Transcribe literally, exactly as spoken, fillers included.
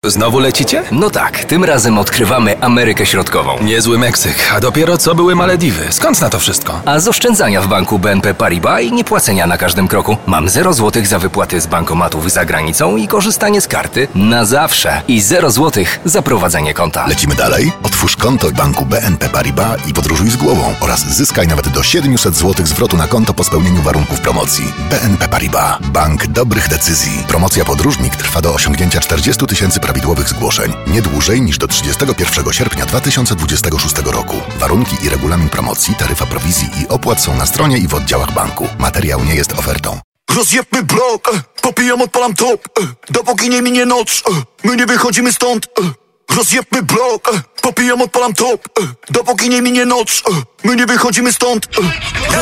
Znowu lecicie? No tak, tym razem odkrywamy Amerykę Środkową. Niezły Meksyk, a dopiero co były Malediwy. Skąd na to wszystko? A z oszczędzania w banku B N P Paribas i niepłacenia na każdym kroku. Mam zero złotych za wypłaty z bankomatów za granicą i korzystanie z karty na zawsze. I zero złotych za prowadzenie konta. Lecimy dalej? Otwórz konto w banku B N P Paribas i podróżuj z głową oraz zyskaj nawet do siedemset złotych zwrotu na konto po spełnieniu warunków promocji. B N P Paribas. Bank dobrych decyzji. Promocja Podróżnik trwa do osiągnięcia czterdziestu tysięcy prawidłowych zgłoszeń. Nie dłużej niż do trzydziestego pierwszego sierpnia dwa tysiące dwudziestego szóstego roku. Warunki i regulamin promocji, taryfa prowizji i opłat są na stronie i w oddziałach banku. Materiał nie jest ofertą. Rozjebmy blok, popijam, odpalam top, dopóki nie minie noc, my nie wychodzimy stąd. Rozjebmy blok, popijam, odpalam top, dopóki nie minie noc, my nie wychodzimy stąd.